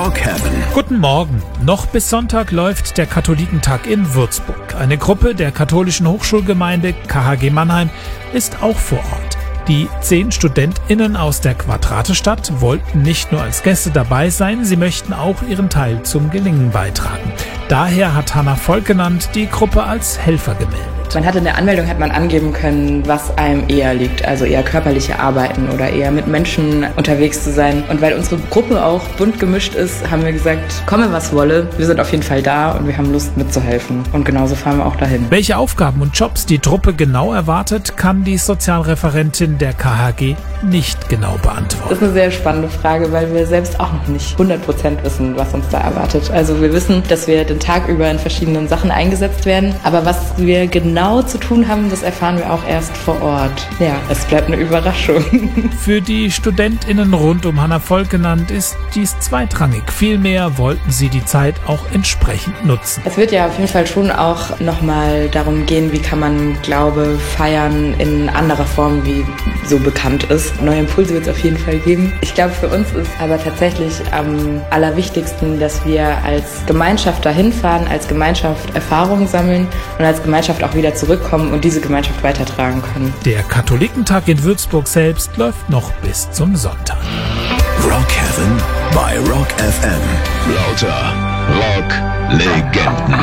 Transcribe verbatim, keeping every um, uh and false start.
Rock Heaven. Guten Morgen. Noch bis Sonntag läuft der Katholikentag in Würzburg. Eine Gruppe der katholischen Hochschulgemeinde K H G Mannheim ist auch vor Ort. Die zehn StudentInnen aus der Quadratestadt wollten nicht nur als Gäste dabei sein, sie möchten auch ihren Teil zum Gelingen beitragen. Daher hat Hanna Volkenand die Gruppe als Helfer gemeldet. Man hat in der Anmeldung hat man angeben können, was einem eher liegt, also eher körperliche Arbeiten oder eher mit Menschen unterwegs zu sein. Und weil unsere Gruppe auch bunt gemischt ist, haben wir gesagt, komme was wolle, wir sind auf jeden Fall da und wir haben Lust mitzuhelfen. Und genauso fahren wir auch dahin. Welche Aufgaben und Jobs die Truppe genau erwartet, kann die Sozialreferentin der K H G nicht genau beantworten. Das ist eine sehr spannende Frage, weil wir selbst auch noch nicht hundert Prozent wissen, was uns da erwartet. Also wir wissen, dass wir den Tag über in verschiedenen Sachen eingesetzt werden, aber was wir genau zu tun haben, das erfahren wir auch erst vor Ort. Ja, es bleibt eine Überraschung. Für die StudentInnen rund um Hanna Volkenand ist dies zweitrangig. Vielmehr wollten sie die Zeit auch entsprechend nutzen. Es wird ja auf jeden Fall schon auch nochmal darum gehen, wie kann man Glaube feiern in anderer Form, wie so bekannt ist. Neue Impulse wird es auf jeden Fall geben. Ich glaube, für uns ist aber tatsächlich am allerwichtigsten, dass wir als Gemeinschaft dahin fahren, als Gemeinschaft Erfahrungen sammeln und als Gemeinschaft auch wieder zurückkommen und diese Gemeinschaft weitertragen können. Der Katholikentag in Würzburg selbst läuft noch bis zum Sonntag. Rock Heaven bei Rock F M. Lauter Rock-Legenden.